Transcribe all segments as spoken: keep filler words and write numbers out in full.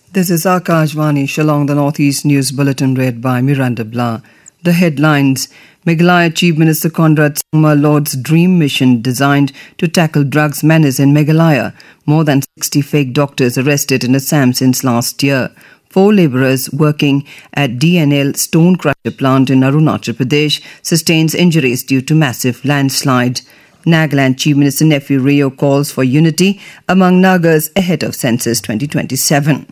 This is Akashvani Shillong, the Northeast News Bulletin read by Miranda Blah. The headlines: Meghalaya Chief Minister Conrad Sangma Lord's dream mission designed to tackle drugs menace in Meghalaya. More than sixty fake doctors arrested in Assam since last year. Four labourers working at D N L stone crusher plant in Arunachal Pradesh sustains injuries due to massive landslide. Nagaland Chief Minister Nephew Rio calls for unity among Nagas ahead of Census twenty twenty-seven.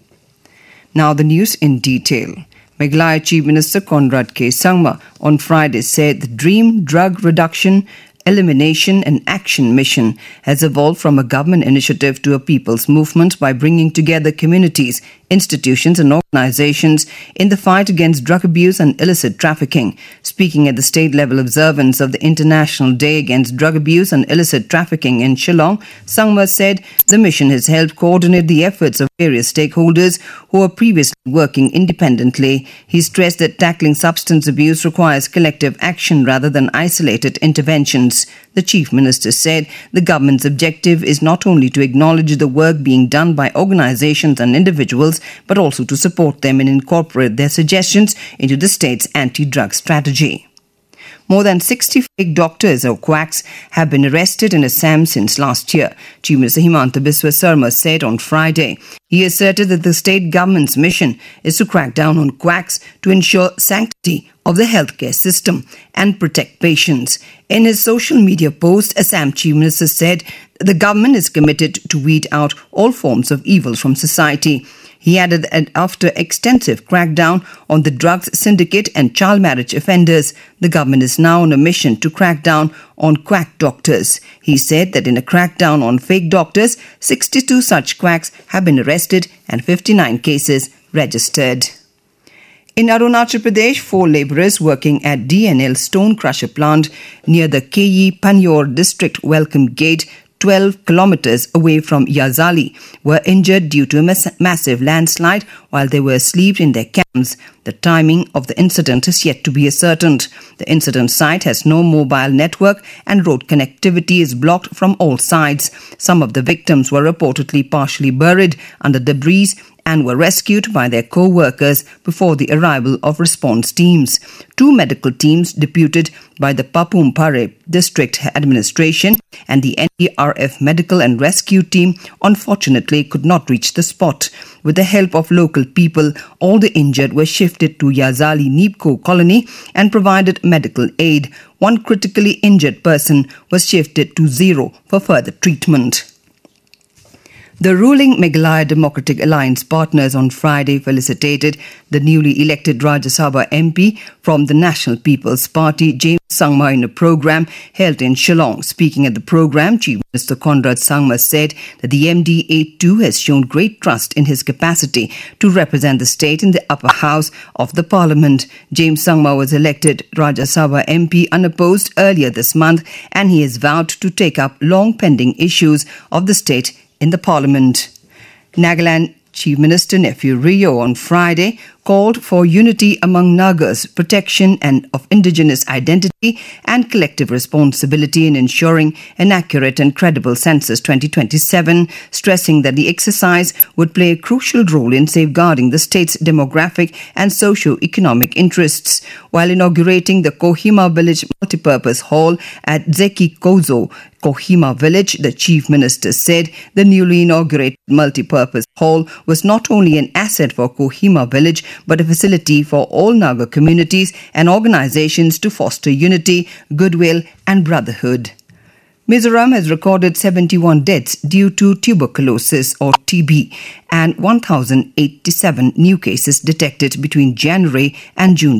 Now the news in detail. Meghalaya Chief Minister Conrad K. Sangma on Friday said the Dream Drug Reduction, Elimination and Action Mission has evolved from a government initiative to a people's movement by bringing together communities, institutions and organizations in the fight against drug abuse and illicit trafficking. Speaking at the state-level observance of the International Day Against Drug Abuse and Illicit Trafficking in Shillong, Sangma said the mission has helped coordinate the efforts of various stakeholders who were previously working independently. He stressed that tackling substance abuse requires collective action rather than isolated interventions. The Chief Minister said the government's objective is not only to acknowledge the work being done by organizations and individuals, but also to support them and incorporate their suggestions into the state's anti-drug strategy. More than sixty fake doctors or quacks have been arrested in Assam since last year, Chief Minister Himanta Biswa Sarma said on Friday. He asserted that the state government's mission is to crack down on quacks to ensure sanctity of the healthcare system and protect patients. In his social media post, Assam Chief Minister said the government is committed to weed out all forms of evil from society. He added that after extensive crackdown on the drugs syndicate and child marriage offenders, the government is now on a mission to crack down on quack doctors. He said that in a crackdown on fake doctors, sixty-two such quacks have been arrested and fifty-nine cases registered. In Arunachal Pradesh, four labourers working at D N L stone crusher plant near the K E Panyor district welcome gate twelve kilometres away from Yazali were injured due to a mass- massive landslide while they were asleep in their camps. The timing of the incident is yet to be ascertained. The incident site has no mobile network and road connectivity is blocked from all sides. Some of the victims were reportedly partially buried under debris and were rescued by their co-workers before the arrival of response teams. Two medical teams deputed by the Papumpare district administration and the N D R F medical and rescue team unfortunately could not reach the spot. With the help of local people, all the injured were shifted to Yazali Nipko colony and provided medical aid. One critically injured person was shifted to Zero for further treatment. The ruling Meghalaya Democratic Alliance partners on Friday felicitated the newly elected Rajya Sabha M P from the National People's Party, James Sangma, in a program held in Shillong. Speaking at the program, Chief Minister Conrad Sangma said that the M D A too has shown great trust in his capacity to represent the state in the upper house of the parliament. James Sangma was elected Rajya Sabha M P unopposed earlier this month, and he has vowed to take up long-pending issues of the state in the parliament. Nagaland Chief Minister Nephew Rio on Friday called for unity among Nagas, protection and of indigenous identity and collective responsibility in ensuring an accurate and credible Census twenty twenty-seven, stressing that the exercise would play a crucial role in safeguarding the state's demographic and socio-economic interests. While inaugurating the Kohima Village Multipurpose Hall at Zeki Kozo, Kohima Village, the Chief Minister said the newly inaugurated multipurpose hall was not only an asset for Kohima Village but a facility for all Naga communities and organizations to foster unity, goodwill and brotherhood. Mizoram has recorded seventy-one deaths due to tuberculosis or T B and one thousand eighty-seven new cases detected between January and June